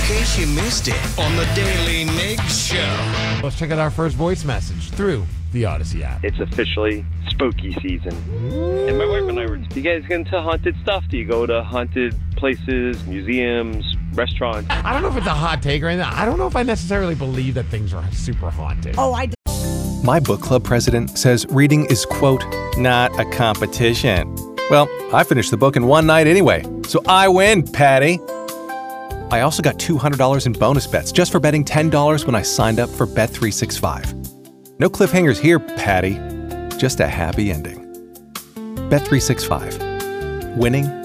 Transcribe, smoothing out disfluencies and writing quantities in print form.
case you missed it on the Daily Migs Show. Let's check out our first voice message through the Odyssey app. It's officially spooky season. And my wife and I were, do you guys get into haunted stuff? Do you go to haunted places, museums, restaurants? I don't know if it's a hot take or anything. I don't know if I necessarily believe that things are super haunted. My book club president says reading is, quote, not a competition. Well, I finished the book in one night anyway, so I win, Patty. I also got $200 in bonus bets just for betting $10 when I signed up for Bet365. No cliffhangers here, Patty. Just a happy ending. Bet365. Winning